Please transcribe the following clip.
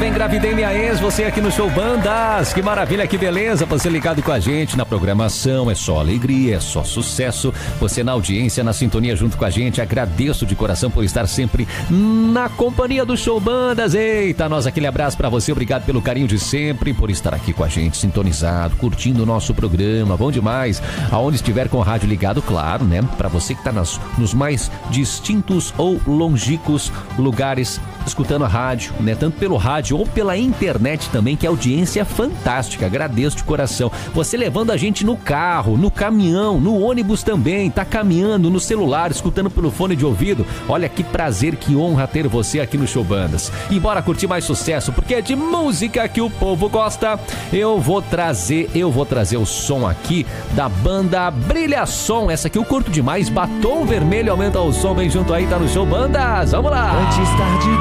Engravidei Minha Ex, você aqui no Show Bandas. Que maravilha, que beleza, você ligado com a gente na programação. É só alegria, é só sucesso. Você na audiência, na sintonia junto com a gente. Agradeço de coração por estar sempre na companhia do Show Bandas. Eita, nós aquele abraço pra você, obrigado pelo carinho de sempre, por estar aqui com a gente, sintonizado, curtindo o nosso programa, bom demais. Aonde estiver com o rádio ligado, claro, né? Pra você que tá nos mais distintos ou longínquos lugares, escutando a rádio, né? Tanto pelo rádio ou pela internet também, que a audiência é fantástica. Agradeço de coração. Você levando a gente no carro, no caminhão, no ônibus também, tá caminhando, no celular, escutando pelo fone de ouvido. Olha que prazer, que honra ter você aqui no Show Bandas. E bora curtir mais sucesso, porque é de música que o povo gosta. Eu vou trazer o som aqui da banda Brilha Som. Essa aqui eu curto demais. Batom Vermelho, aumenta o som bem junto aí, tá no Show Bandas. Vamos lá! Antes tarde